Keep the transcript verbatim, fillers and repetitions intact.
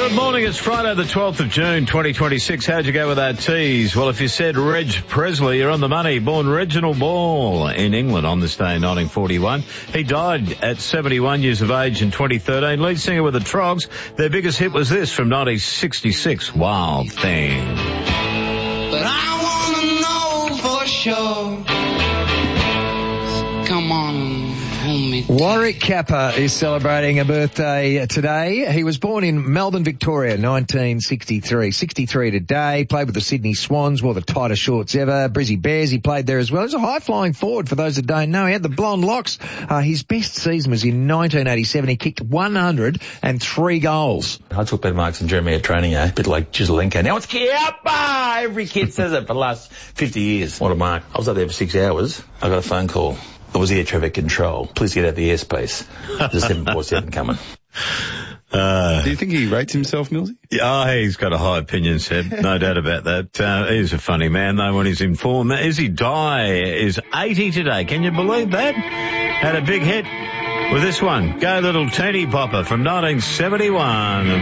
Good morning, it's Friday the twelfth of June twenty twenty-six. How'd you go with that tease? Well, if you said Reg Presley, you're on the money. Born Reginald Ball in England on this day in nineteen forty-one. He died at seventy-one years of age in twenty thirteen. Lead singer with the Trogs. Their biggest hit was this from nineteen sixty-six, Wild Thing. But I wanna know for sure. Come on. Warwick Capper is celebrating a birthday today. He was born in Melbourne, Victoria, nineteen sixty-three. sixty-three today, played with the Sydney Swans, wore the tightest shorts ever. Brizzy Bears, he played there as well. He's a high-flying forward, for those that don't know. He had the blonde locks. Uh, his best season was in nineteen eighty-seven. He kicked one hundred three goals. I took better marks than Jeremy at training, eh? A bit like Giselenko. Now it's Kiapa! Every kid says it for the last fifty years. What a mark. I was up there for six hours. I got a phone call. It was air traffic control. Please get out the airspace. There's a seven forty-seven coming. Uh, Do you think he rates himself, Millsy? Oh, he's got a high opinion, Seb. No doubt about that. Uh, he's a funny man, though, when he's in form. Izzy Dye is eighty today. Can you believe that? Had a big hit with this one. Go Little Teeny Popper from nineteen seventy-one.